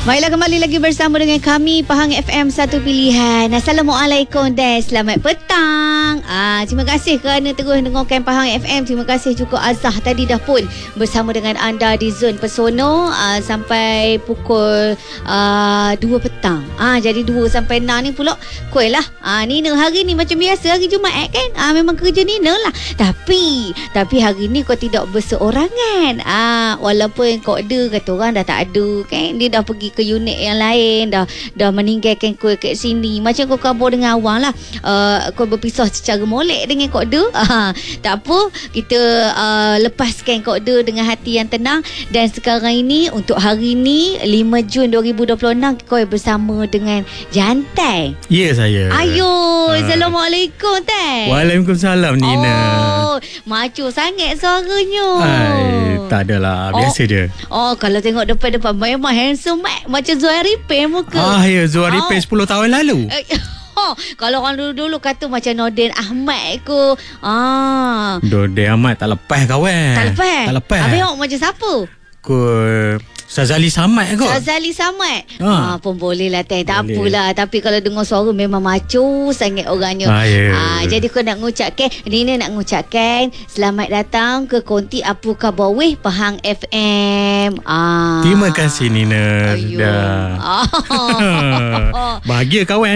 Baiklah, kembali lagi bersama dengan kami Pahang FM Satu Pilihan. Assalamualaikum dan selamat petang. Terima kasih kerana terus dengarkan Pahang FM. Terima kasih juga Azah tadi dah pun bersama dengan anda di Zon Persono sampai pukul 2 petang. Jadi 2 sampai 6 ni pula kuih lah. Nina hari ni macam biasa hari Jumaat kan. Memang kerja Nina lah. Tapi hari ni kau tidak berseorangan. Walaupun koda kata orang dah tak ada kan. Dia dah pergi ke unit yang lain, dah meninggalkan kuih kat sini. Macam kau kabar dengan awang lah, kau berpisah secara molek dengan koda. Tak apa, kita lepaskan koda dengan hati yang tenang. Dan sekarang ini untuk hari ni 5 Jun 2026 kau bersama dengan jantai. Ya, saya. Ayo, Assalamualaikum Tan. Waalaikumsalam Nina. Macu sangat suaranya. Tak adalah, biasa je. Kalau tengok depan-depan memang handsome macam Zuhairi Pen muka. Ya, Zuhairi Pen 10 tahun lalu. Kalau orang dulu-dulu kata macam Nordin Ahmad ko. Nordin Ahmad tak lepas kawan. Tak lepas. Habis awak macam siapa? Sazali Samad kot. Sazali Samad. Pun boleh lah Tan. Tak apalah. Tapi kalau dengar suara memang macu sangat orangnya. Jadi kau nak ngucapkan, Nina nak ngucapkan selamat datang ke konti Apa Khabar Weh Pahang FM. Terima kasih Nina. Bahagia kawan.